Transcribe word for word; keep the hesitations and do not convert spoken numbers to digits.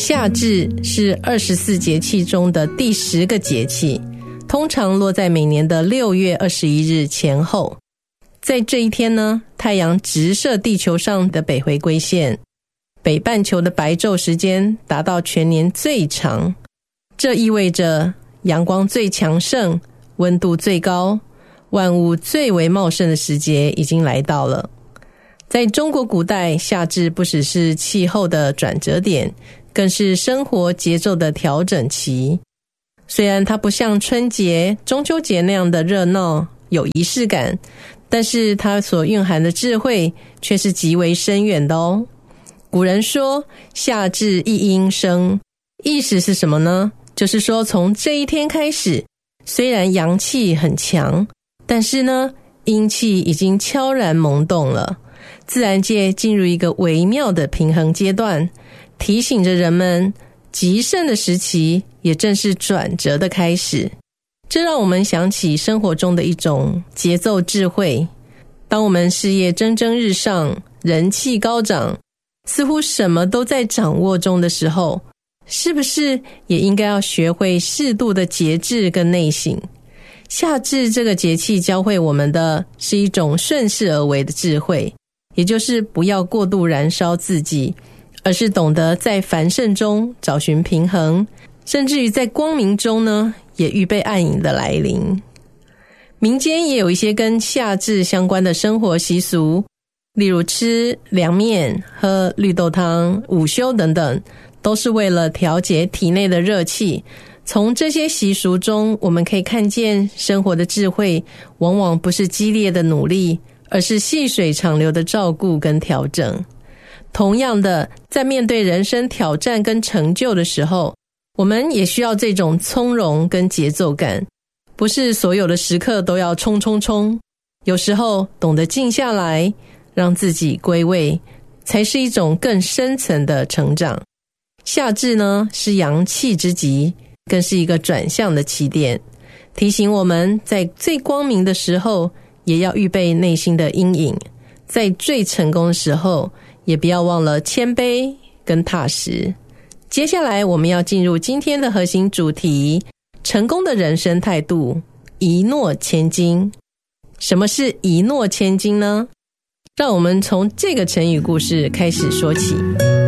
夏至是二十四节气中的第十个节气，通常落在每年的六月二十一日前后。在这一天呢，太阳直射地球上的北回归线，北半球的白昼时间达到全年最长，这意味着阳光最强盛，温度最高，万物最为茂盛的时节已经来到了。在中国古代，夏至不只是气候的转折点，更是生活节奏的调整期。虽然它不像春节、中秋节那样的热闹有仪式感，但是它所蕴含的智慧却是极为深远的哦。古人说夏至一阴生，意思是什么呢？就是说从这一天开始，虽然阳气很强，但是呢阴气已经悄然萌动了，自然界进入一个微妙的平衡阶段，提醒着人们极盛的时期也正是转折的开始。这让我们想起生活中的一种节奏智慧。当我们事业蒸蒸日上，人气高涨，似乎什么都在掌握中的时候，是不是也应该要学会适度的节制跟内省？夏至这个节气教会我们的是一种顺势而为的智慧，也就是不要过度燃烧自己，而是懂得在繁盛中找寻平衡，甚至于在光明中呢，也预备暗影的来临。民间也有一些跟夏至相关的生活习俗，例如吃凉面、喝绿豆汤、午休等等，都是为了调节体内的热气。从这些习俗中，我们可以看见生活的智慧往往不是激烈的努力，而是细水长流的照顾跟调整。同样的，在面对人生挑战跟成就的时候，我们也需要这种从容跟节奏感，不是所有的时刻都要冲冲冲，有时候懂得静下来，让自己归位，才是一种更深层的成长。夏至呢，是阳气之极，更是一个转向的起点，提醒我们在最光明的时候也要预备内心的阴影，在最成功的时候也不要忘了谦卑跟踏实。接下来我们要进入今天的核心主题，成功的人生态度，一诺千金。什么是一诺千金呢？让我们从这个成语故事开始说起。